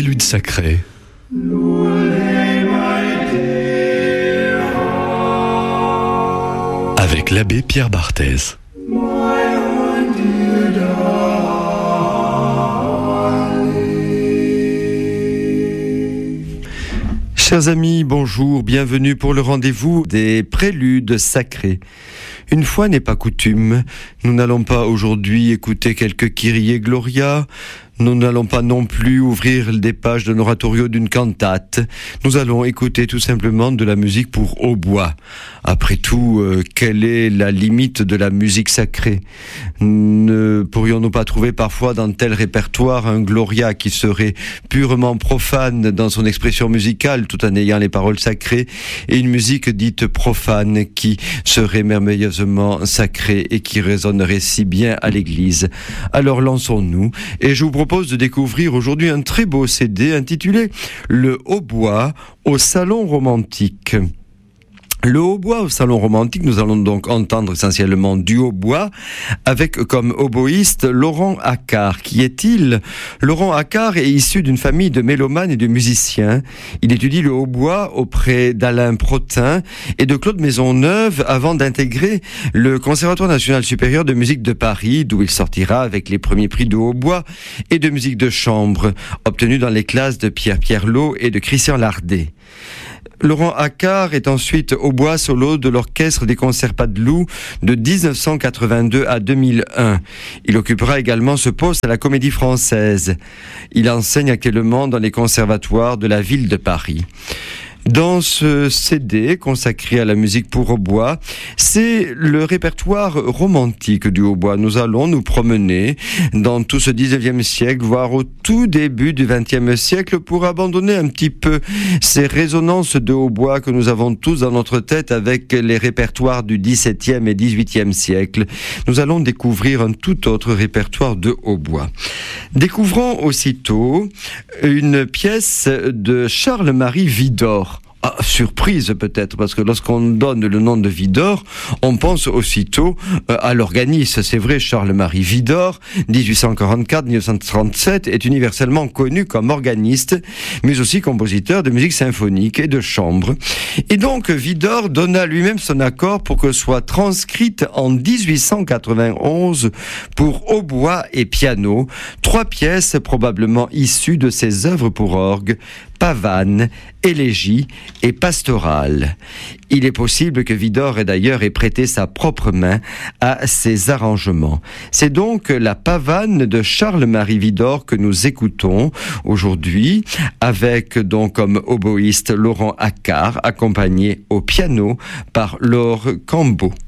Prélude sacré. Avec l'abbé Pierre Barthez. Chers amis, bonjour, bienvenue pour le rendez-vous des Préludes sacrés. Une fois n'est pas coutume, nous n'allons pas aujourd'hui écouter quelques Kyrie Gloria, nous n'allons pas non plus ouvrir des pages d'un oratorio d'une cantate, nous allons écouter tout simplement de la musique pour hautbois. Après tout, quelle est la limite de la musique sacrée ? Ne pourrions-nous pas trouver parfois dans tel répertoire un Gloria qui serait purement profane dans son expression musicale tout en ayant les paroles sacrées, et une musique dite profane qui serait merveilleusement sacrée et qui résonnerait si bien à l'église ? Alors lançons-nous, et je vous propose de découvrir aujourd'hui un très beau CD intitulé « Le hautbois au salon romantique ». Le hautbois au salon romantique, nous allons donc entendre essentiellement du hautbois avec comme oboïste Laurent Accard. Qui est-il ? Laurent Accard est issu d'une famille de mélomanes et de musiciens. Il étudie le hautbois auprès d'Alain Protin et de Claude Maisonneuve avant d'intégrer le Conservatoire national supérieur de musique de Paris, d'où il sortira avec les premiers prix de hautbois et de musique de chambre, obtenus dans les classes de Pierre Pierlot et de Christian Lardet. Laurent Accard est ensuite hautbois solo de l'Orchestre des Concerts Padeloup de 1982 à 2001. Il occupera également ce poste à la Comédie Française. Il enseigne actuellement dans les conservatoires de la ville de Paris. Dans ce CD consacré à la musique pour hautbois, c'est le répertoire romantique du hautbois. Nous allons nous promener dans tout ce 19e siècle, voire au tout début du 20e siècle, pour abandonner un petit peu ces résonances de hautbois que nous avons tous dans notre tête avec les répertoires du 17e et 18e siècle. Nous allons découvrir un tout autre répertoire de hautbois. Découvrons aussitôt une pièce de Charles-Marie Widor. Ah, surprise peut-être, parce que lorsqu'on donne le nom de Widor, on pense aussitôt à l'organiste. C'est vrai, Charles-Marie Widor, 1844-1937, est universellement connu comme organiste, mais aussi compositeur de musique symphonique et de chambre. Et donc, Widor donna lui-même son accord pour que soit transcrite en 1891 pour hautbois et piano, 3 pièces probablement issues de ses œuvres pour orgue, pavane, élégie et pastorale. Il est possible que Widor ait prêté sa propre main à ces arrangements. C'est donc la pavane de Charles-Marie Widor que nous écoutons aujourd'hui, avec donc comme oboïste Laurent Accard, accompagné au piano par Laure Cambeau.